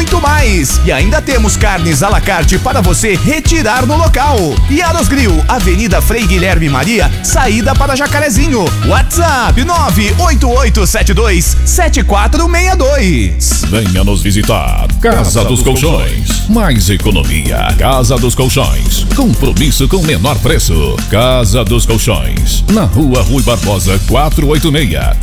muito mais. E ainda temos carnes à la carte para você retirar no local. Yaros Grill, Avenida Frei Guilherme Maria, saída para Jacarezinho. WhatsApp 988727462. Venha nos visitar. Casa dos Colchões. Mais economia. Casa dos Colchões. Compromisso com menor preço. Casa dos Colchões. Na Rua Rui Barbosa 486.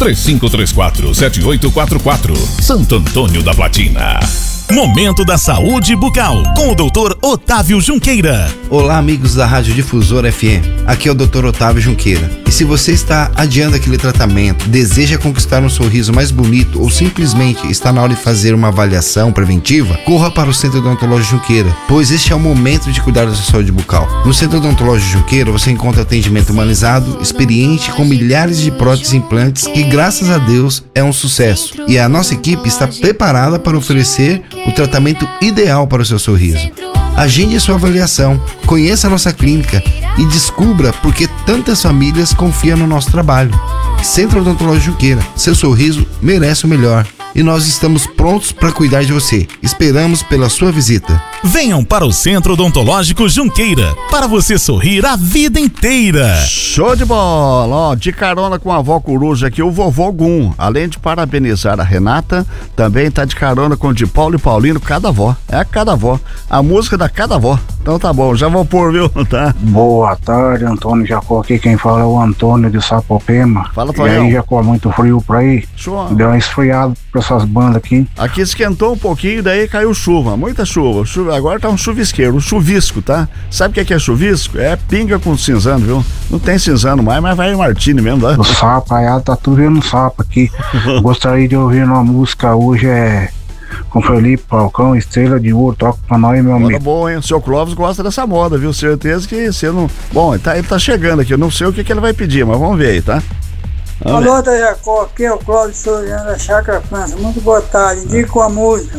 3534-7844. Santo Antônio da Platina. Momento da Saúde Bucal, com o Dr. Otávio Junqueira. Olá, amigos da Rádio Difusora FM. Aqui é o Dr. Otávio Junqueira. E se você está adiando aquele tratamento, deseja conquistar um sorriso mais bonito ou simplesmente está na hora de fazer uma avaliação preventiva, corra para o Centro Odontológico Junqueira, pois este é o momento de cuidar da sua saúde bucal. No Centro Odontológico Junqueira você encontra atendimento humanizado, experiente, com milhares de próteses e implantes que, graças a Deus, é um sucesso. E a nossa equipe está preparada para oferecer o tratamento ideal para o seu sorriso. Agende a sua avaliação, conheça a nossa clínica e descubra por que tantas famílias confiam no nosso trabalho. Centro Odontológico Junqueira, seu sorriso merece o melhor. E nós estamos prontos para cuidar de você. Esperamos pela sua visita. Venham para o Centro Odontológico Junqueira, para você sorrir a vida inteira. Show de bola! Ó, de carona com a avó coruja aqui, o vovô Gum. Além de parabenizar a Renata, também tá de carona com o de Paulo e Paulino, cada avó. É a cada avó. A música da cada avó. Então tá bom, já vou pôr, viu? Tá? Boa tarde, Antônio Jacó. Aqui quem fala é o Antônio de Sapopema. Fala, E aí, Jacó, muito frio por aí? Show. Deu uma esfriada pra essas bandas aqui. Aqui esquentou um pouquinho, daí caiu chuva, muita chuva. Agora tá um chuvisqueiro, um chuvisco, tá? Sabe o que é chuvisco? É pinga com cinzano, viu? Não tem cinzano mais, mas vai o Martini mesmo, tá? O sapo, aí tá tudo vendo sapo aqui. Gostaria de ouvir uma música hoje, com Felipe Falcão, Estrela de Ouro. Toca pra nós, meu amigo. Moda boa, hein? O seu Clóvis gosta dessa moda, viu? Certeza que você não... Bom, ele tá chegando aqui, eu não sei o que ele vai pedir, mas vamos ver aí, tá? Alô, da Jacó, aqui é o Cláudio Soriano da Chácara França. Muito boa tarde, indica uma música.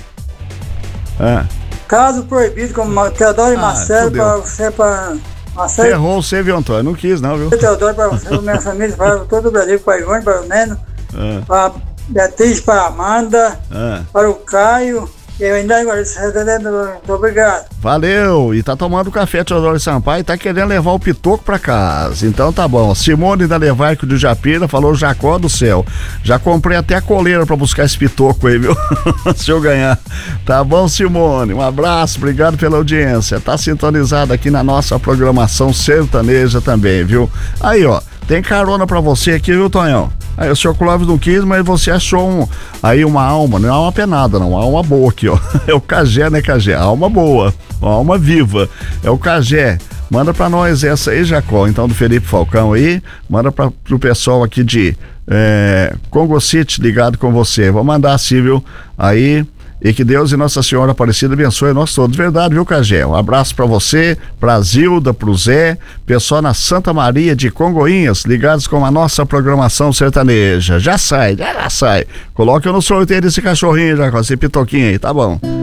Caso Proibido, como Teodoro e Marcelo, pra você, pra Marcelo. Ferrou você, viu, Antônio? Não quis, não, viu? Teodoro, pra você, pra minha família, para todo o Brasil, para o Ivone, para o Neno, para Beatriz, para a Amanda, para o Caio. E eu ainda agora, muito obrigado. Valeu, e tá tomando café Teodoro Sampaio e tá querendo levar o pitoco pra casa. Então tá bom. Simone da Levarco de Japira falou: Jacó do céu, já comprei até a coleira pra buscar esse pitoco aí, viu? Se eu ganhar. Tá bom, Simone, um abraço, obrigado pela audiência. Tá sintonizado aqui na nossa programação sertaneja também, viu? Aí, ó, tem carona pra você aqui, viu, Tonhão? Aí o senhor Clóvis não quis, mas você achou uma alma, não é uma penada não, uma alma boa aqui, ó. É o Cagé, né, Cagé? Alma boa, uma alma viva, é o Cagé. Manda pra nós essa aí, Jacó, então, do Felipe Falcão aí, manda pro pessoal aqui de Congo City ligado com você. Vou mandar assim, viu? Aí... E que Deus e Nossa Senhora Aparecida abençoe a nós todos. Verdade, viu, Cagé? Um abraço pra você, pra Zilda, pro Zé, pessoal na Santa Maria de Congoinhas, ligados com a nossa programação sertaneja. Já sai. Coloque no sorteio desse cachorrinho, já com esse pitoquinho aí, tá bom?